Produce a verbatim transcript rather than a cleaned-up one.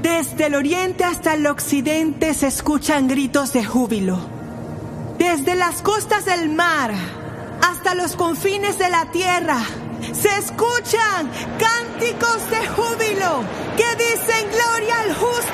Desde el oriente hasta el occidente se escuchan gritos de júbilo. Desde las costas del mar hasta los confines de la tierra se escuchan cánticos de júbilo que dicen gloria al justo.